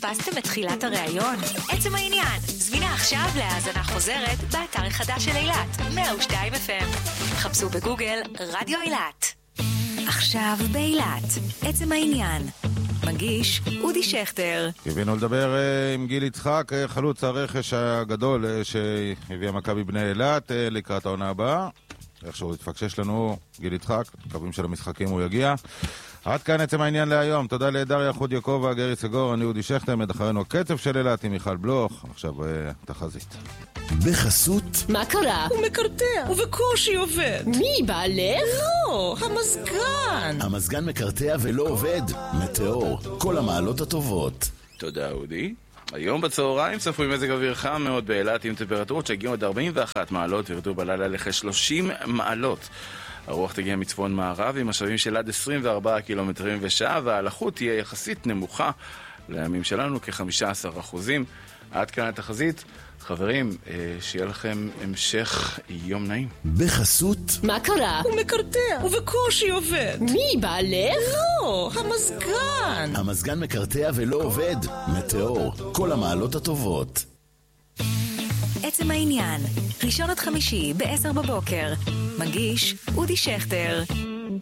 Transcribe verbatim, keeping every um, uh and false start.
פספסתם את תחילת הראיון? עצם העניין, זמינה עכשיו להאזנה חוזרת באתר החדש של אילת, מאה ושתיים אף אם. חפשו בגוגל רדיו אילת. עכשיו באילת, עצם העניין. מגיש אודי שכטר. קיווינו לדבר uh, עם גיל יצחק, uh, חלוץ הרכש הגדול uh, שהביא מכבי בני אילת uh, לקראת העונה הבאה. איכשהו התפקשש לנו גיל יצחק, מקווים של המשחקים הוא יגיע. עד כאן עצם העניין להיום. תודה לדריה חוד יעקב והגרי סגור, אני אודי שכטר, מדחרנו הקצב של אילת עם מיכל בלוך. עכשיו uh, תחזית. בחסות מה קרה? הוא מקרטע, ובקושי עובד. מי בעלך? לא, המזגן. המזגן מקרטע ולא עובד. מטאור, כל המעלות הטובות. תודה אודי. היום בצהריים צפוי מזג אוויר חם מאוד באילת עם טמפרטורות שהגיעו עד ארבעים ואחת מעלות וירדו בלילה לכ-שלושים מעלות. הרוח תגיע מצפון מערב עם משאבים של עד עשרים וארבעה קילומטרים בשעה, והלחות תהיה יחסית נמוכה לימים שלנו כ-חמישה עשר אחוזים. עד כאן התחזית. חברים, שיהיה לכם המשך יום נעים. בחסות מה קרה? הוא מקרטע, ובקושי עובד. מי בעלך? לא, המזגן. המזגן מקרטע ולא עובד. מטאור, כל המעלות הטובות. עצם העניין, ראשון עד חמישי בעשר בבוקר. מגיש אודי שכטר.